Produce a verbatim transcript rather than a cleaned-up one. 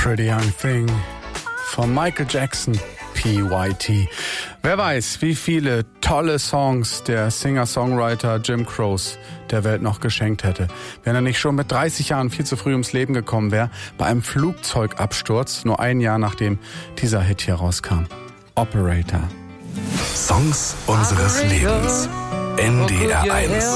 Pretty Young Thing von Michael Jackson, P Y T. Wer weiß, wie viele tolle Songs der Singer-Songwriter Jim Croce der Welt noch geschenkt hätte, wenn er nicht schon mit dreißig Jahren viel zu früh ums Leben gekommen wäre, bei einem Flugzeugabsturz, nur ein Jahr nachdem dieser Hit hier rauskam. Operator. Songs unseres Lebens. N D R eins.